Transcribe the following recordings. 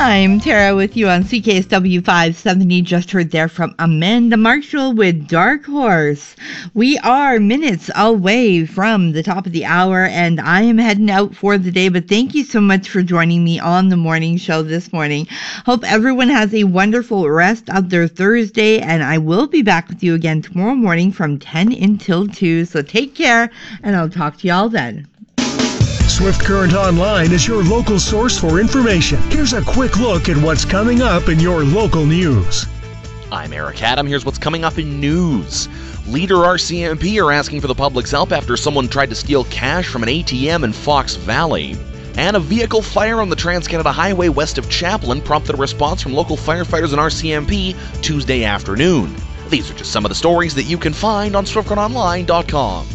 I'm Tara with you on CKSW 570. Just heard there from Amanda Marshall with Dark Horse. We are minutes away from the top of the hour, and I am heading out for the day, but thank you so much for joining me on the morning show this morning. Hope everyone has a wonderful rest of their Thursday, and I will be back with you again tomorrow morning from 10 until 2, so take care, and I'll talk to y'all then. Swift Current Online is your local source for information. Here's a quick look at what's coming up in your local news. I'm Eric Adam. Here's what's coming up in news. Leader RCMP are asking for the public's help after someone tried to steal cash from an ATM in Fox Valley. And a vehicle fire on the Trans-Canada Highway west of Chaplin prompted a response from local firefighters and RCMP Tuesday afternoon. These are just some of the stories that you can find on SwiftCurrentOnline.com.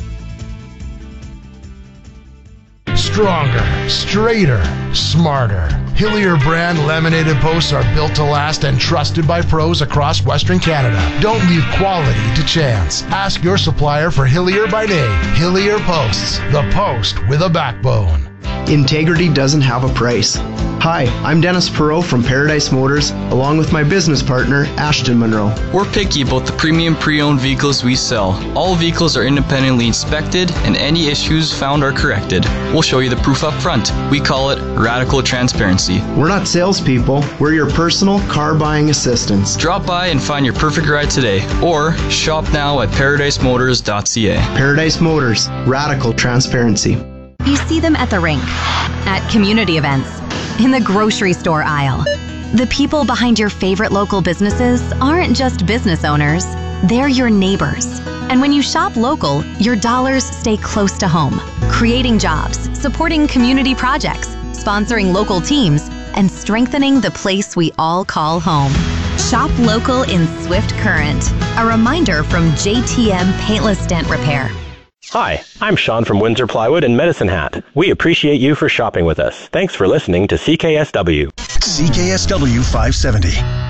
Stronger, straighter, smarter. Hillier brand laminated posts are built to last and trusted by pros across Western Canada. Don't leave quality to chance. Ask your supplier for Hillier by name. Hillier Posts, the post with a backbone. Integrity doesn't have a price. Hi, I'm Dennis Perot from Paradise Motors, along with my business partner, Ashton Monroe. We're picky about the premium pre-owned vehicles we sell. All vehicles are independently inspected, and any issues found are corrected. We'll show you the proof up front. We call it radical transparency. We're not salespeople. We're your personal car buying assistants. Drop by and find your perfect ride today, or shop now at paradisemotors.ca. Paradise Motors, radical transparency. You see them at the rink, at community events, in the grocery store aisle. The people behind your favorite local businesses aren't just business owners, they're your neighbors. And when you shop local, your dollars stay close to home, creating jobs, supporting community projects, sponsoring local teams, and strengthening the place we all call home. Shop local in Swift Current. A reminder from JTM Paintless Dent Repair. Hi, I'm Sean from Windsor Plywood and Medicine Hat. We appreciate you for shopping with us. Thanks for listening to CKSW. CKSW 570.